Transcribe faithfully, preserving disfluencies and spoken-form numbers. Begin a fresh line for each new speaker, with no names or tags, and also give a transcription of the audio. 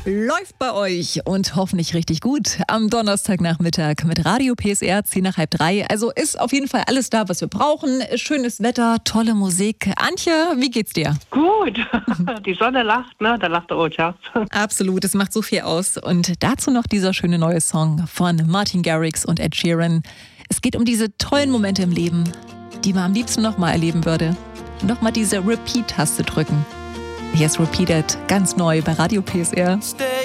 Läuft bei euch und hoffentlich richtig gut am Donnerstagnachmittag mit Radio P S R, zehn nach halb drei. Also ist auf jeden Fall alles da, was wir brauchen. Schönes Wetter, tolle Musik. Antje, wie geht's dir?
Gut, die Sonne lacht, ne? Da lacht der Oldherz.
Absolut, es macht so viel aus. Und dazu noch dieser schöne neue Song von Martin Garrix und Ed Sheeran. Es geht um diese tollen Momente im Leben, die man am liebsten nochmal erleben würde. Nochmal diese Repeat-Taste drücken. Hier ist Repeated, ganz neu bei Radio P S R.
Stay